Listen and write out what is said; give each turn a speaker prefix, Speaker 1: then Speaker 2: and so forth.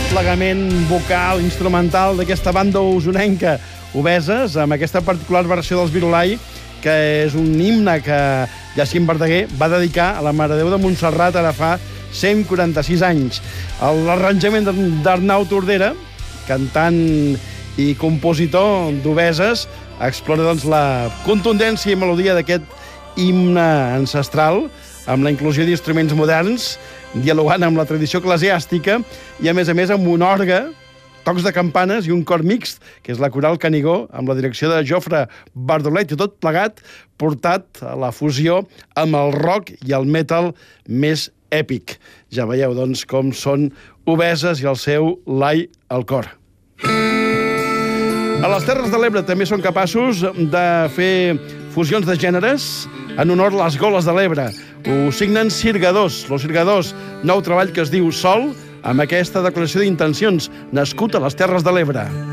Speaker 1: desplegament vocal, instrumental d'aquesta banda usonenca, Obeses, amb aquesta particular versió dels Virolai, que és un himne que Jacint Verdaguer va dedicar a la Mare de Déu de Montserrat ara fa 146 anys. L'arranjament d'Arnau Tordera, cantant i compositor d'Obeses, explora doncs, la contundència i melodia d'aquest himne ancestral, amb la inclusió d'instruments moderns, dialogant amb la tradició eclesiàstica i, a més, amb un orgue, tocs de campanes i un cor mixt, que és la Coral Canigó, amb la direcció de Jofre Bardolet, i tot plegat portat a la fusió amb el rock i el metal més èpic. Ja veieu, doncs, com són Obeses i el seu Lai al cor. A les Terres de l'Ebre també són capaços de fer fusions de gèneres en honor a les Goles de l'Ebre. Ho signen Sirgadors, Los Sirgadors, nou treball que es diu Sol, amb aquesta declaració d'intencions, nascut a les Terres de l'Ebre.